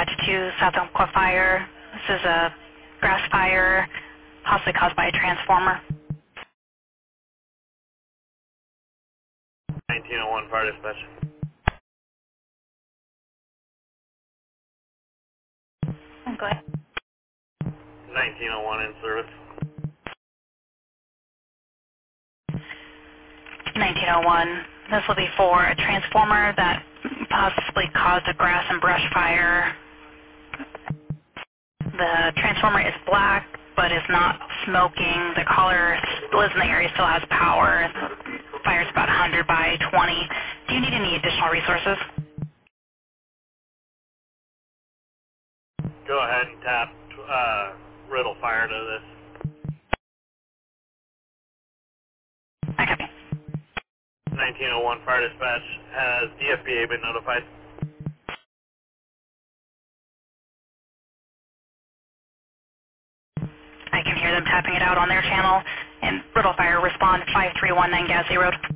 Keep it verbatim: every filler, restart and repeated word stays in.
dispatch to South Umpqua Fire. This is a grass fire, possibly caused by a transformer. nineteen oh one Fire Dispatch. Go ahead. nineteen oh one in service. nineteen oh one. This will be for a transformer that possibly caused a grass and brush fire. The transformer is black, but is not smoking. The caller lives in the area, still has power. The fire's about one hundred by twenty. Do you need any additional resources? Go ahead and tap uh, Riddle Fire to this. I copy. nineteen oh one Fire Dispatch. Has D F B A been notified? I can hear them tapping it out on their channel. And Riddle Fire, respond five three one nine Gazi Road.